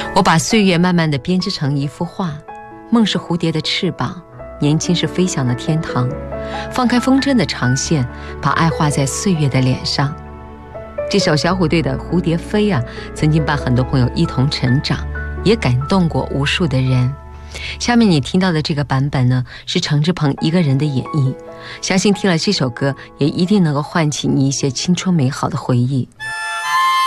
我把岁月慢慢地编织成一幅画，梦是蝴蝶的翅膀，年轻是飞翔的天堂。放开风筝的长线，把爱画在岁月的脸上。这首小虎队的《蝴蝶飞》曾经伴很多朋友一同成长，也感动过无数的人。下面你听到的这个版本呢，是程志鹏一个人的演绎，相信听了这首歌也一定能够唤起你一些青春美好的回忆。